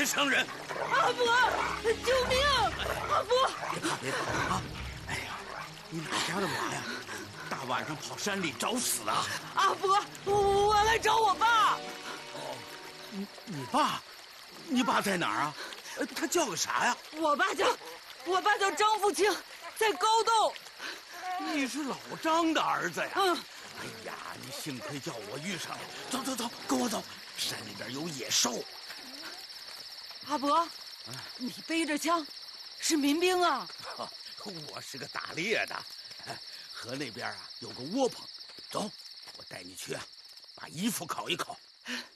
是生人。 阿伯，救命！阿伯， 别怕啊！哎呀，你哪家的娃呀？大晚上跑山里找死啊！ 阿伯，我来找我爸。 哦，你爸？你爸在哪儿啊？他叫个啥呀？ 我爸叫张富清，在高洞。 你是老张的儿子呀？ 嗯。 哎呀，你幸亏叫我遇上了。走走走，跟我走，山里边有野兽。 阿伯，你背着枪，是民兵啊？ 我是个打猎的，河那边啊有个窝棚，走，我带你去啊，把衣服烤一烤。